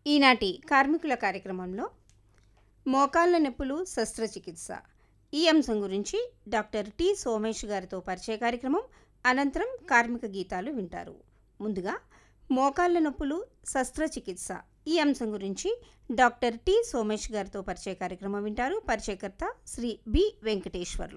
ఈనాటి కార్మికుల కార్యక్రమంలో మోకాళ్ళ నొప్పులు శస్త్రచికిత్స ఈ అంశం గురించి డాక్టర్ టి సోమేష్ గారితో పరిచయ కార్యక్రమం, అనంతరం కార్మిక గీతాలు వింటారు. ముందుగా మోకాళ్ళ నొప్పులు శస్త్రచికిత్స ఈ అంశం గురించి డాక్టర్ టి సోమేష్ గారితో పరిచయ కార్యక్రమం వింటారు. పరిచయకర్త శ్రీ బి వెంకటేశ్వర్లు.